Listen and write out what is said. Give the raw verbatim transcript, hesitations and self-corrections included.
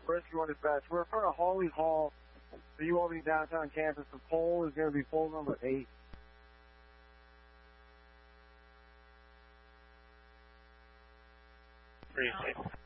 Rescue One Dispatch. We're in front of Hawley Hall, the U L B downtown campus. The poll is going to be poll number eight. Pretty safe.